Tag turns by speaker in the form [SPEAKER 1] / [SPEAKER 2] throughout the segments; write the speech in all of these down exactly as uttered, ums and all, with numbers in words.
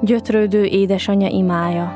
[SPEAKER 1] Gyötrődő édesanyja imája.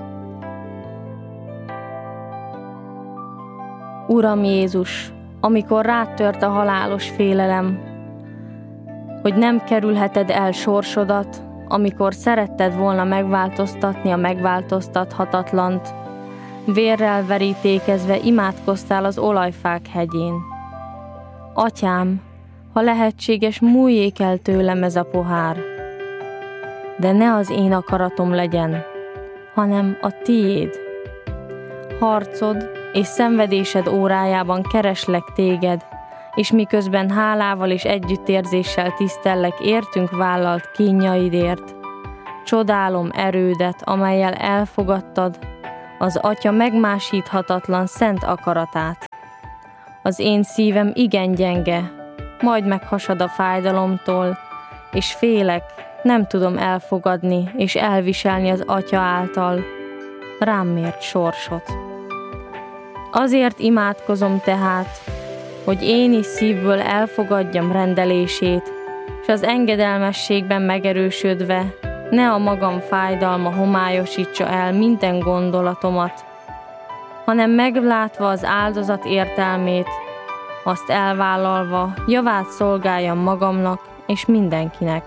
[SPEAKER 1] Uram Jézus, amikor rád tört a halálos félelem, hogy nem kerülheted el sorsodat, amikor szeretted volna megváltoztatni a megváltoztathatatlant, vérrel verítékezve imádkoztál az olajfák hegyén. Atyám, ha lehetséges, múljék el tőlem ez a pohár, de ne az én akaratom legyen, hanem a tiéd. Harcod és szenvedésed órájában kereslek téged, és miközben hálával és együttérzéssel tisztellek értünk vállalt kínjaidért, csodálom erődet, amellyel elfogadtad az Atya megmásíthatatlan szent akaratát. Az én szívem igen gyenge, majd meghasad a fájdalomtól, és félek, nem tudom elfogadni és elviselni az Atya által rám mért sorsot. Azért imádkozom tehát, hogy én is szívből elfogadjam rendelését, és az engedelmességben megerősödve ne a magam fájdalma homályosítsa el minden gondolatomat, hanem meglátva az áldozat értelmét, azt elvállalva javát szolgáljam magamnak és mindenkinek.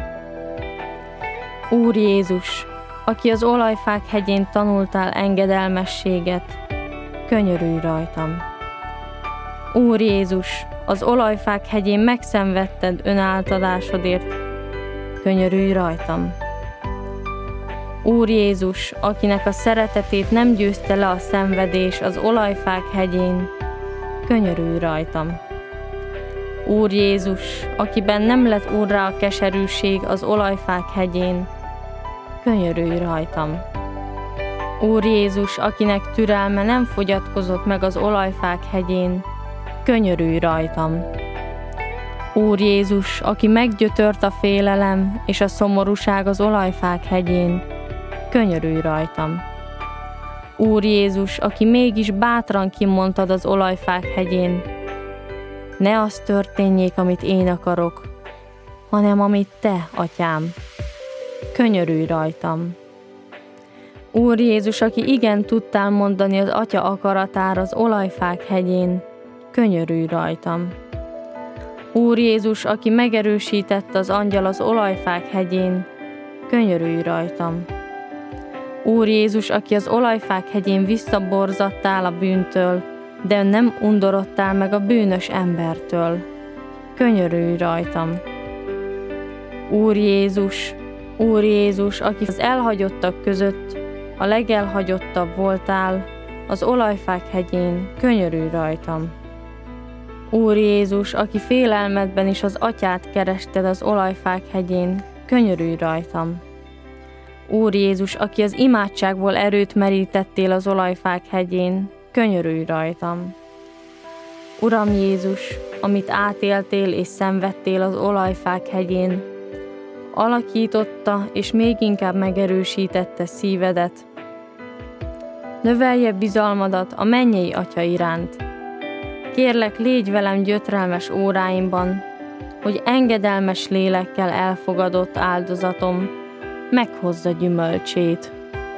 [SPEAKER 1] Úr Jézus, aki az olajfák hegyén tanultál engedelmességet, könyörülj rajtam. Úr Jézus, az olajfák hegyén megszenvedted önáltadásodért, könyörülj rajtam. Úr Jézus, akinek a szeretetét nem győzte le a szenvedés az olajfák hegyén, könyörülj rajtam. Úr Jézus, akiben nem lett úrrá a keserűség az olajfák hegyén, könyörülj rajtam. Úr Jézus, akinek türelme nem fogyatkozott meg az olajfák hegyén, könyörülj rajtam. Úr Jézus, aki meggyötört a félelem és a szomorúság az olajfák hegyén, könyörülj rajtam. Úr Jézus, aki mégis bátran kimondtad az olajfák hegyén, ne az történjék, amit én akarok, hanem amit te, Atyám. Könyörülj rajtam. Úr Jézus, aki igen tudtál mondani az Atya akaratára az olajfák hegyén, könyörülj rajtam. Úr Jézus, aki megerősítette az angyal az olajfák hegyén, könyörülj rajtam. Úr Jézus, aki az olajfák hegyén visszaborzattál a bűntől, de nem undorodtál meg a bűnös embertől, könyörülj rajtam. Úr Jézus, Úr Jézus, aki az elhagyottak között a legelhagyottabb voltál, az olajfák hegyén, könyörülj rajtam. Úr Jézus, aki félelmedben is az Atyát kerested az olajfák hegyén, könyörülj rajtam. Úr Jézus, aki az imádságból erőt merítettél az olajfák hegyén, könyörülj rajtam. Uram Jézus, amit átéltél és szenvedtél az olajfák hegyén, alakította és még inkább megerősítette szívedet. Növelje bizalmadat a mennyei Atya iránt. Kérlek, légy velem gyötrelmes óráimban, hogy engedelmes lélekkel elfogadott áldozatom meghozza gyümölcsét.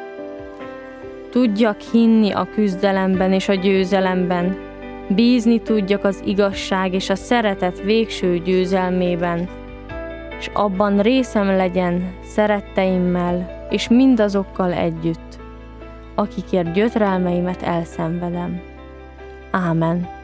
[SPEAKER 1] Tudjak hinni a küzdelemben és a győzelemben, bízni tudjak az igazság és a szeretet végső győzelmében, és abban részem legyen szeretteimmel és mindazokkal együtt, akikért gyötrelmeimet elszenvedem. Ámen.